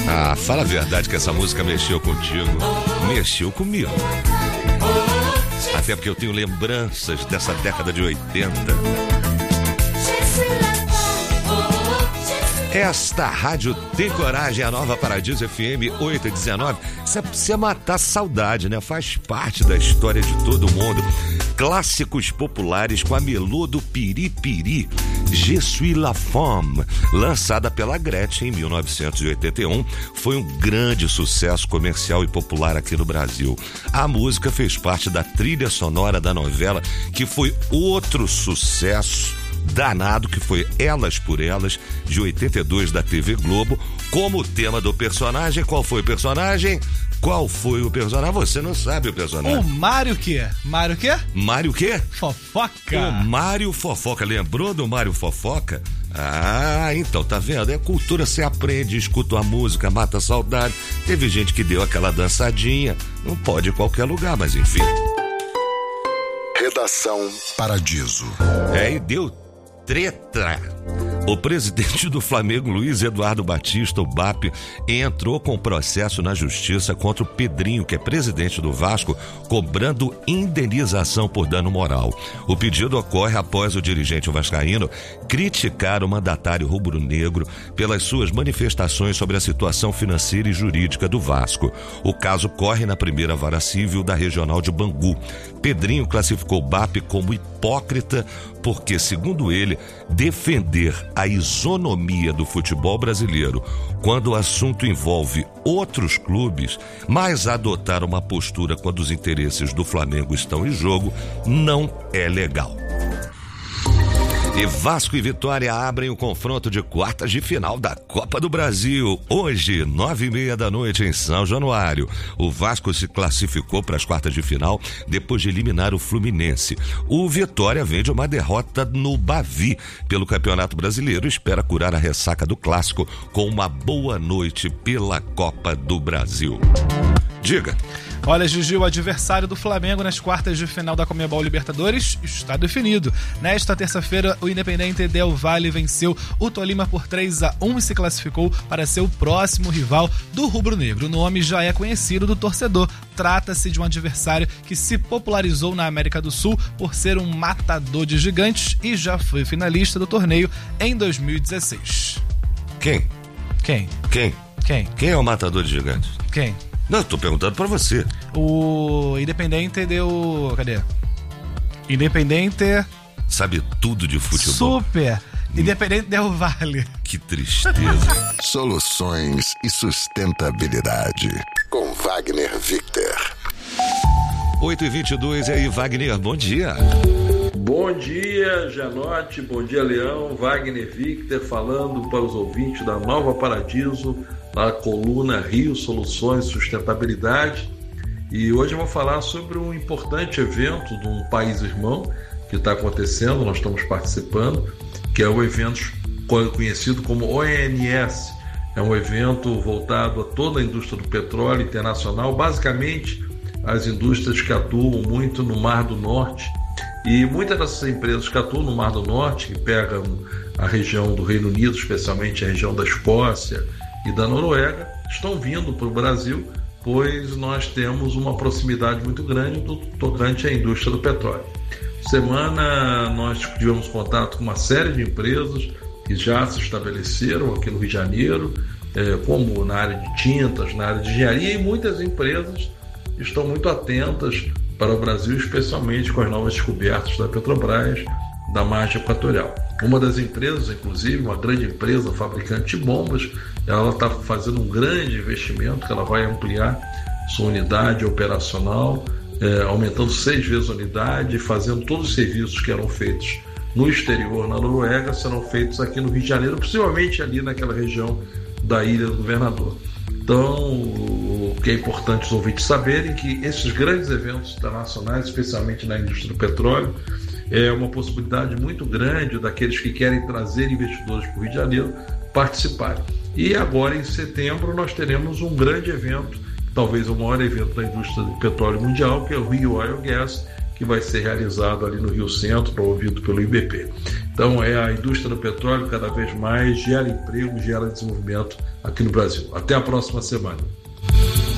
Ah, fala a verdade que essa música mexeu contigo. Mexeu comigo. Até porque eu tenho lembranças dessa década de 80. Esta rádio tem coragem, a Nova Paradiso FM 819. Isso é pra você matar a saudade, né? Faz parte da história de todo mundo. Clássicos populares com a melô do Piripiri, Je suis la femme, lançada pela Gretchen em 1981, foi um grande sucesso comercial e popular aqui no Brasil. A música fez parte da trilha sonora da novela, que foi outro sucesso danado, que foi Elas por Elas, de 82, da TV Globo, como tema do personagem. Qual foi o personagem? Qual foi o personagem? Você não sabe o personagem. O Mário quê? Mário quê? Mário quê? Fofoca. O Mário Fofoca. Lembrou do Mário Fofoca? Ah, então, tá vendo? É cultura, você aprende, escuta a música, mata a saudade. Teve gente que deu aquela dançadinha. Não pode em qualquer lugar, mas enfim. Redação Paradiso. E deu treta. O presidente do Flamengo, Luiz Eduardo Batista, o BAP, entrou com processo na justiça contra o Pedrinho, que é presidente do Vasco, cobrando indenização por dano moral. O pedido ocorre após o dirigente vascaíno criticar o mandatário rubro-negro pelas suas manifestações sobre a situação financeira e jurídica do Vasco. O caso corre na primeira vara civil da regional de Bangu. Pedrinho classificou o BAP como hipócrita porque, segundo ele, defender a isonomia do futebol brasileiro quando o assunto envolve outros clubes, mas adotar uma postura quando os interesses do Flamengo estão em jogo, não é legal. E Vasco e Vitória abrem o confronto de quartas de final da Copa do Brasil. Hoje, 9h30 da noite, em São Januário. O Vasco se classificou para as quartas de final depois de eliminar o Fluminense. O Vitória vem de uma derrota no Bavi pelo Campeonato Brasileiro e espera curar a ressaca do clássico com uma boa noite pela Copa do Brasil. Diga. Olha, Gigi, o adversário do Flamengo nas quartas de final da Conmebol Libertadores está definido. Nesta terça-feira, o Independente Del Valle venceu o Tolima por 3-1 e se classificou para ser o próximo rival do rubro-negro. O nome já é conhecido do torcedor. Trata-se de um adversário que se popularizou na América do Sul por ser um matador de gigantes e já foi finalista do torneio em 2016. Quem? Quem Quem é o matador de gigantes? Quem? Não, eu tô perguntando pra você. O Independente deu... Cadê? Independente... Sabe tudo de futebol. Super! Independente Del Valle. Que tristeza. Soluções e sustentabilidade. Com Wagner Victor. 8h22, e aí, Wagner, bom dia. Bom dia, Janote, bom dia, Leão. Wagner Victor falando para os ouvintes da Nova Paradiso, na coluna Rio Soluções e Sustentabilidade. E hoje eu vou falar sobre um importante evento de um país irmão que está acontecendo, nós estamos participando, que é o evento conhecido como ONS. É um evento voltado a toda a indústria do petróleo internacional, basicamente as indústrias que atuam muito no Mar do Norte. E muitas dessas empresas que atuam no Mar do Norte, que pegam a região do Reino Unido, especialmente a região da Escócia e da Noruega, estão vindo para o Brasil, pois nós temos uma proximidade muito grande do tocante à indústria do petróleo. Semana nós tivemos contato com uma série de empresas que já se estabeleceram aqui no Rio de Janeiro, como na área de tintas, na área de engenharia, e muitas empresas estão muito atentas para o Brasil, especialmente com as novas descobertas da Petrobras, da margem equatorial. Uma das empresas, inclusive, uma grande empresa fabricante de bombas, ela está fazendo um grande investimento, que ela vai ampliar sua unidade operacional, aumentando 6 vezes a unidade, fazendo todos os serviços que eram feitos no exterior, na Noruega, serão feitos aqui no Rio de Janeiro, possivelmente ali naquela região da Ilha do Governador. Então, o que é importante os ouvintes saberem que esses grandes eventos internacionais, especialmente na indústria do petróleo, é uma possibilidade muito grande daqueles que querem trazer investidores para o Rio de Janeiro participarem. E agora, em setembro, nós teremos um grande evento, talvez o maior evento da indústria do petróleo mundial, que é o Rio Oil Gas, que vai ser realizado ali no Rio Centro, promovido pelo IBP. Então, a indústria do petróleo cada vez mais gera emprego, gera desenvolvimento aqui no Brasil. Até a próxima semana.